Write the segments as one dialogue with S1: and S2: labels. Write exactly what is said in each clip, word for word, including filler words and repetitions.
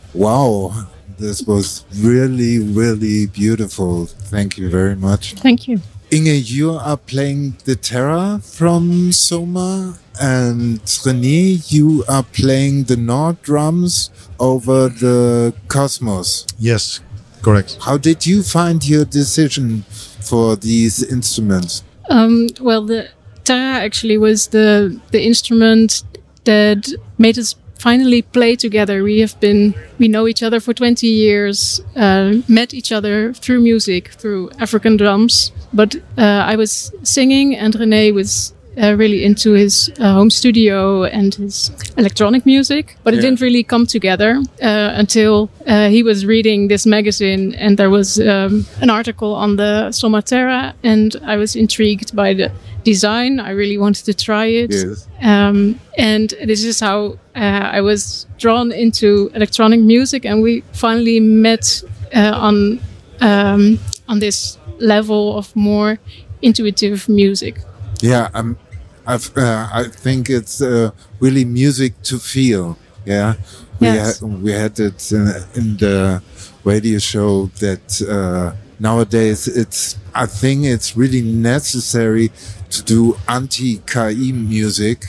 S1: Wow, this was really, really beautiful. Thank you very much.
S2: Thank you.
S1: Inge, you are playing the Terra from Soma, and René, you are playing the Nord drums over the Cosmos.
S3: Yes, correct.
S1: How did you find your decision for these instruments?
S2: Um, well, the Terra actually was the the instrument that made us finally play together. We have been we know each other for twenty years, uh, met each other through music, through African drums. But uh, I was singing, and René was uh, really into his uh, home studio and his electronic music. But it
S1: Yeah.
S2: didn't really come together uh, until uh, he was reading this magazine, and there was um, an article on the Soma Terra, and I was intrigued by the design. I really wanted to try it.
S1: Yes.
S2: Um, and this is how uh, I was drawn into electronic music, and we finally met uh, on um, on this level of more intuitive music.
S1: Yeah, um, I've, uh, I think it's uh, really music to feel. Yeah, we
S2: Yes.
S1: had we had it in, in the radio show that uh, nowadays it's. I think it's really necessary to do anti-K I music,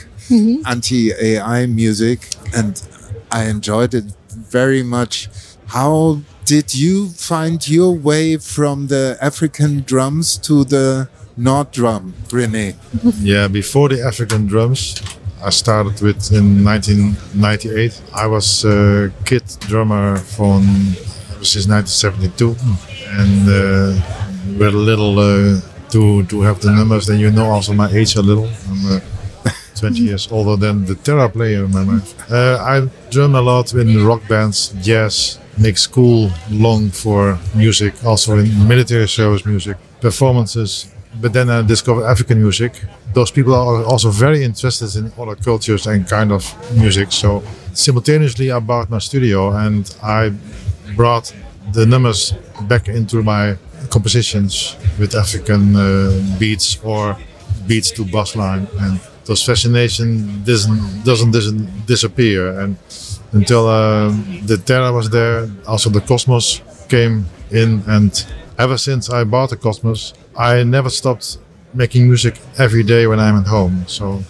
S1: anti-A I music, and I enjoyed it very much. How did you find your way from the African drums to the Nord drum, René?
S3: Yeah, before the African drums, I started with in nineteen ninety-eight. I was a kid drummer from since nineteen seventy-two, and uh, with a little uh, to to have the numbers. Then you know also my age a little. I'm uh, twenty years older than the Terra player in my life. Uh, I drum a lot in rock bands, jazz, make school long for music, also in military service music, performances. But then I discovered African music. Those people are also very interested in other cultures and kind of music. So simultaneously I bought my studio and I brought the numbers back into my compositions with African uh, beats or beats to bass line. And those fascination doesn't, doesn't, doesn't disappear. And until uh, the Terra was there, also the Cosmos came in, and ever since I bought the Cosmos, I never stopped making music every day when I'm at home. So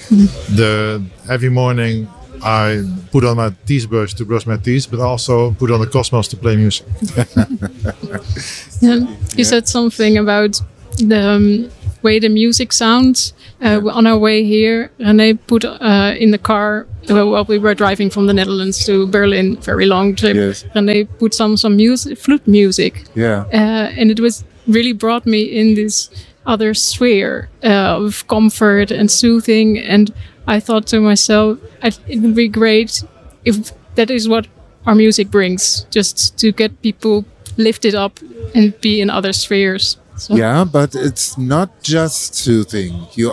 S3: the every morning I put on my teeth brush to brush my teeth, but also put on the Cosmos to play music.
S2: Yeah. You said something about the um, way the music sounds. Uh, On our way here, René put uh, in the car, well, while we were driving from the Netherlands to Berlin, very long trip.
S1: Yes.
S2: René put some some music, flute music,
S1: Yeah.
S2: uh, and it was really brought me in this other sphere uh, of comfort and soothing. And I thought to myself, I, it would be great if that is what our music brings, just to get people lifted up and be in other spheres. So,
S1: Yeah, but it's not just soothing. You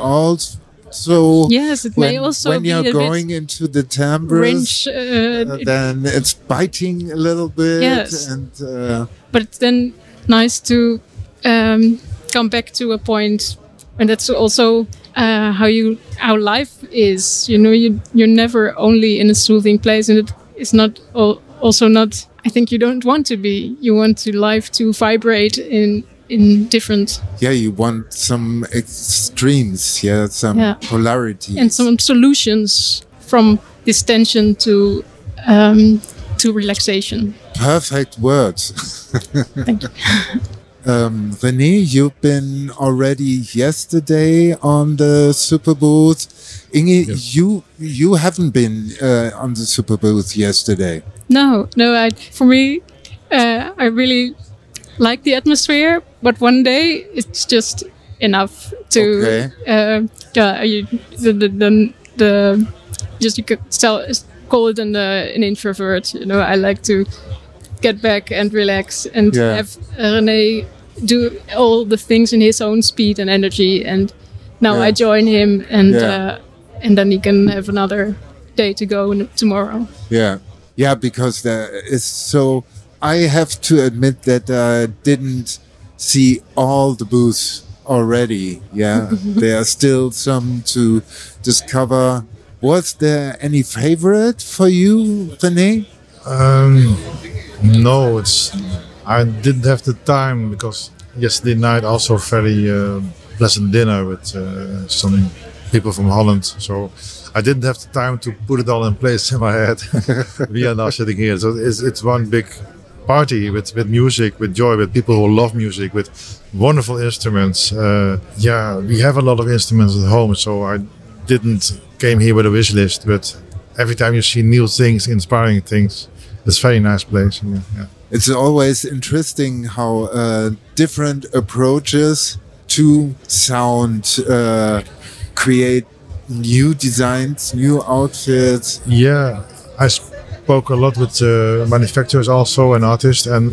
S1: also
S2: Yes, it
S1: when,
S2: may also
S1: when
S2: be
S1: you're
S2: a
S1: going
S2: bit
S1: into the timbres,
S2: wrench, uh,
S1: uh,
S2: it-
S1: then it's biting a little bit,
S2: Yes.
S1: and uh,
S2: but it's then nice to um, come back to a point, and that's also uh, how you how life is. You know, you you're never only in a soothing place, and it is not al- also not. I think you don't want to be. You want to life to vibrate in in different
S1: yeah, you want some extremes, yeah, some
S2: Yeah.
S1: polarity,
S2: and some solutions from this tension to um, to relaxation.
S1: perfect words.
S2: Thank you.
S1: Um, René, you've been already yesterday on the Super Booth. Inge,
S3: Yes.
S1: you you haven't been uh, on the Super Booth yesterday.
S2: No, no. I, for me, uh, I really like the atmosphere, but one day it's just enough to.
S1: Okay.
S2: Uh, yeah, you, the, the the the just you could tell, call it an uh, an introvert. You know, I like to get back and relax and
S1: Yeah.
S2: have René do all the things in his own speed and energy. And now
S1: Yeah.
S2: I join him, and
S1: Yeah.
S2: uh, and then he can have another day to go n- tomorrow.
S1: Yeah, yeah, because there is so. I have to admit that I didn't see all the booths already. Yeah, there are still some to discover. Was there any favorite for you, René?
S3: Um, no, it's I didn't have the time because yesterday night also very uh, pleasant dinner with uh, some people from Holland. So I didn't have the time to put it all in place in my head. We are now sitting here, so it's, it's one big party with, with music, with joy, with people who love music, with wonderful instruments. Uh, yeah, we have a lot of instruments at home, so I didn't came here with a wish list. But every time you see new things, inspiring things, it's a very nice place. Yeah, yeah.
S1: It's always interesting how uh, different approaches to sound uh, create new designs, new outfits.
S3: Yeah, I spoke a lot with uh, manufacturers also and artists, and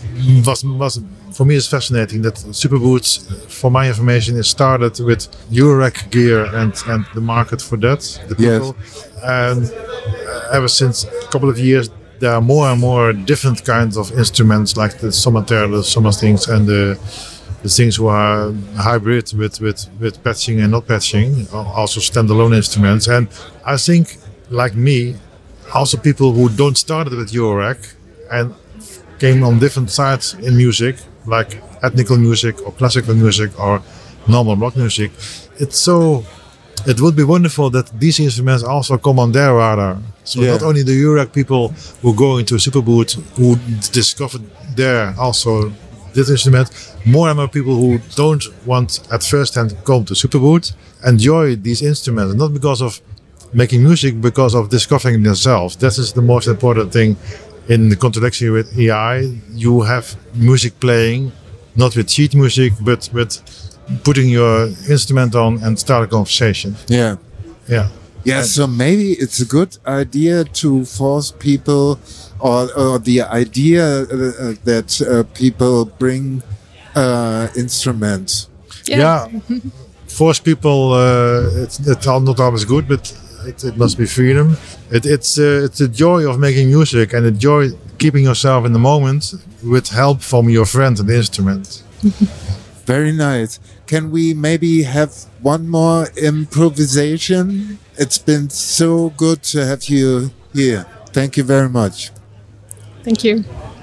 S3: was was for me it's fascinating that Superboots, for my information, is started with Eurorack gear and and the market for that, the people,
S1: Yes.
S3: and ever since a couple of years there are more and more different kinds of instruments like the Somater, the Soma things, and the the things who are hybrid with, with, with patching and not patching, also standalone instruments. And I think, like me, also people who don't start with Eurorack and came on different sides in music, like ethnical music or classical music or normal rock music. It's so, it would be wonderful that these instruments also come on their radar. So
S1: Yeah.
S3: not only the Eurorack people who go into Superboot, who discovered there also this instrument, more and more people who don't want at first hand come to Superboot enjoy these instruments, not because of making music, because of discovering themselves. That is the most important thing in the contradiction with A I. You have music playing, not with sheet music, but with putting your instrument on and start a conversation.
S1: Yeah.
S3: Yeah.
S1: Yeah, so maybe it's a good idea to force people, or, or the idea uh, that uh, people bring uh, instruments.
S3: Yeah. Force people, uh, it's, it's not always good, but it, it must be freedom. It, it's uh, it's the joy of making music and the joy keeping yourself in the moment with help from your friend and the instrument.
S1: Very nice. Can we maybe have one more improvisation? It's been so good to have you here. Thank you very much.
S2: Thank you.